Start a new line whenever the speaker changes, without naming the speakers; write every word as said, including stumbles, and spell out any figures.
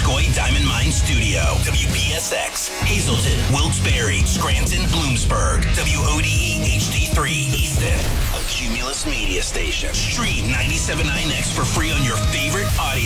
Iroquois Diamond Mine Studio. W P S X, Hazleton, Wilkes-Barre, Scranton, Bloomsburg. W O D E H D three, Easton. A Cumulus media station. Stream ninety-seven point nine X for free on your favorite audio